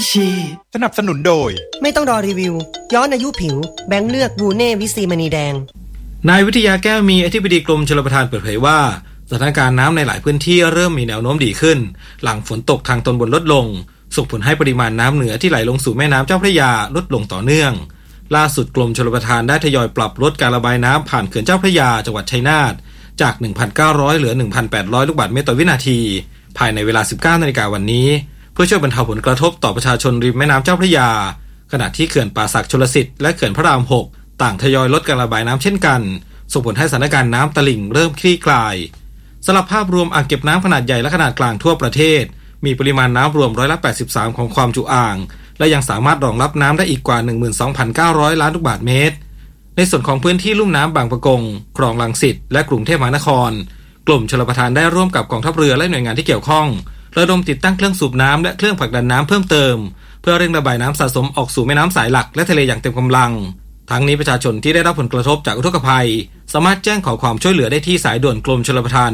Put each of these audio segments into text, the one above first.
ชีสนับสนุนโดยไม่ต้องรอรีวิวย้อนอายุผิวแบงค์เลือกบูเน่วิซีมณีแดงนายวิทยาแก้วมีอธิบดีกรมชลประทานเปิดเผยว่าสถานการณ์น้ำในหลายพื้นที่เริ่มมีแนวโน้มดีขึ้นหลังฝนตกทางตอนบนลดลงส่งผลให้ปริมาณน้ำเหนือที่ไหลลงสู่แม่น้ำเจ้าพระยาลดลงต่อเนื่องล่าสุดกรมชลประทานได้ทยอยปรับลดการระบายน้ำผ่านเขื่อนเจ้าพระยาจังหวัดชัยนาทจาก 1,900 เหลือ 1,800 ลูกบาศก์เมตรต่อวินาทีภายในเวลา 19 นาฬิกาวันนี้เพื่อช่วยบรรเทาผลกระทบต่อประชาชนริมแม่น้ำเจ้าพระยาขณะที่เขื่อนป่าสักชลสิทธิ์และเขื่อนพระราม 6 ต่างทยอยลดการระบายน้ำเช่นกันส่งผลให้สถานการณ์น้ำตลิ่งเริ่มคลี่คลายสำหรับภาพรวมอ่างเก็บน้ำขนาดใหญ่และขนาดกลางทั่วประเทศมีปริมาณน้ำรวม83%ของความจุอ่างและยังสามารถรองรับน้ำได้อีกกว่า 12,900 ล้านลูกบาศก์เมตรในส่วนของพื้นที่ลุ่มน้ำบางปะกงคลองรังสิตและกรุงเทพมหานครกรมชลประทานได้ร่วมกับกองทัพเรือและหน่วยงานที่เกี่ยวข้องระดมติดตั้งเครื่องสูบน้ำและเครื่องผลักดันน้ำเพิ่มเติมเพื่อเร่งระบายน้ำสะสมออกสู่แม่น้ำสายหลักและทะเลอย่างเต็มกำลังทั้งนี้ประชาชนที่ได้รับผลกระทบจากอุทกภัยสามารถแจ้งขอความช่วยเหลือได้ที่สายด่วนกรมชลประทาน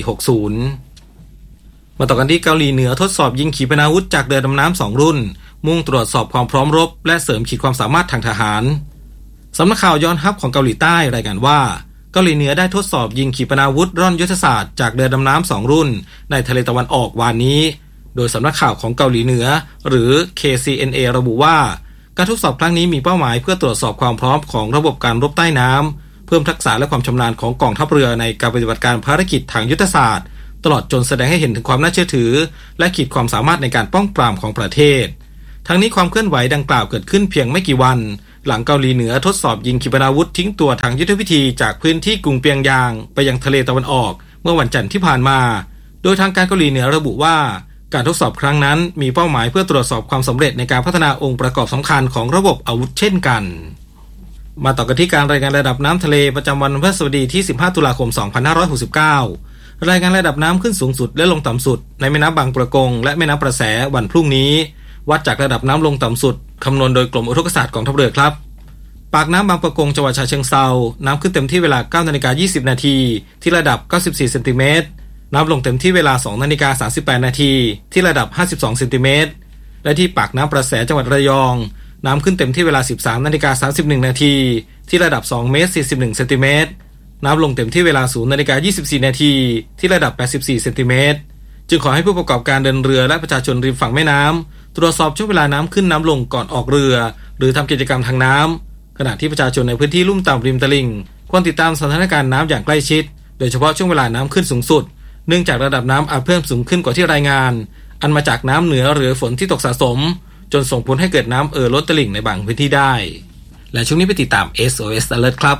1460มาต่อกันที่เกาหลีเหนือทดสอบยิงขีปนาวุธจากเรือดำน้ำ2รุ่นมุ่งตรวจสอบความพร้อมรบและเสริมขีดความสามารถทางทหารสำนักข่าวยอนฮับของเกาหลีใต้รายงานว่าเกาหลีเหนือได้ทดสอบยิงขีปนาวุธร่อนยุทธศาสตร์จากเรือดำน้ำ2รุ่นในทะเลตะวันออกวานนี้โดยสำนักข่าวของเกาหลีเหนือหรือ KCNA ระบุว่าการทดสอบครั้งนี้มีเป้าหมายเพื่อตรวจสอบความพร้อมของระบบการรบใต้น้ำเพิ่มทักษะและความชำนาญของกองทัพเรือในการปฏิบัติการภารกิจทางยุทธศาสตร์ตลอดจนแสดงให้เห็นถึงความน่าเชื่อถือและขีดความสามารถในการป้องปรามของประเทศทั้งนี้ความเคลื่อนไหวดังกล่าวเกิดขึ้นเพียงไม่กี่วันหลังเกาหลีเหนือทดสอบยิงขีปนาวุธทิ้งตัวทางยุทธวิธีจากพื้นที่กรุงเปียงยางไปยังทะเลตะวันออกเมื่อวันจันทร์ที่ผ่านมาโดยทางการเกาหลีเหนือระบุว่าการทดสอบครั้งนั้นมีเป้าหมายเพื่อตรวจสอบความสำเร็จในการพัฒนาองค์ประกอบสำคัญของระบบอาวุธเช่นกันมาต่อกันที่การรายงานระดับน้ำทะเลประจำวันพฤหัสบดีที่15ตุลาคม2569รายงานระดับน้ำขึ้นสูงสุดและลงต่ำสุดในแม่น้ำบางปะกงและแม่น้ำประแสวันพรุ่งนี้วัดจากระดับน้ำลงต่ำสุดคำนวณโดยกรมอุทกศาสตร์กองทัพเรือครับปากน้ำบางปะกงจังหวัดฉะเชิงเทราน้ำขึ้นเต็มที่เวลา 9:20 น.ที่ระดับ94เซนติเมตรน้ำลงเต็มที่เวลา 2:38 น.ที่ระดับ52เซนติเมตรและที่ปากน้ำประแสจังหวัดระยองน้ำขึ้นเต็มที่เวลา 13:31 น.ที่ระดับ2เมตร41เซนติเมตรน้ำลงเต็มที่เวลา 0:24 น.ที่ระดับ84เซนติเมตรจึงขอให้ผู้ประกอบการเดินเรือและประชาชนริมฝั่งแม่น้ำตรวจสอบช่วงเวลาน้ำขึ้นน้ำลงก่อนออกเรือหรือทำกิจกรรมทางน้ำขณะที่ประชาชนในพื้นที่ลุ่มต่ำริมตลิ่งควรติดตามสถานการณ์น้ำอย่างใกล้ชิดโดยเฉพาะช่วงเวลาน้ำขึ้นสูงสุดเนื่องจากระดับน้ำอาจเพิ่มสูงขึ้นกว่าที่รายงานอันมาจากน้ำเหนือหรือฝนที่ตกสะสมจนส่งผลให้เกิดน้ำล้นตลิ่งในบางพื้นที่ได้และช่วงนี้ไปติดตาม SOS Alert ครับ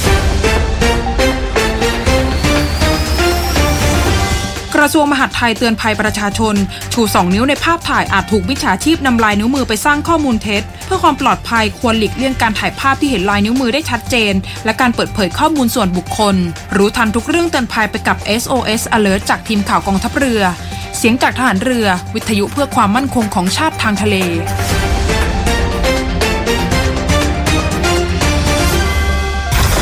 กระทรวงมหาดไทยเตือนภัยประชาชนชู2นิ้วในภาพถ่ายอาจถูกมิจฉาชีพนำลายนิ้วมือไปสร้างข้อมูลเท็จเพื่อความปลอดภัยควรหลีกเลี่ยงการถ่ายภาพที่เห็นลายนิ้วมือได้ชัดเจนและการเปิดเผยข้อมูลส่วนบุคคลรู้ทันทุกเรื่องเตือนภัยไปกับ SOS Alert จากทีมข่าวกองทัพเรือเสียงจากทหารเรือวิทยุเพื่อความมั่นคงของชาติทางทะเล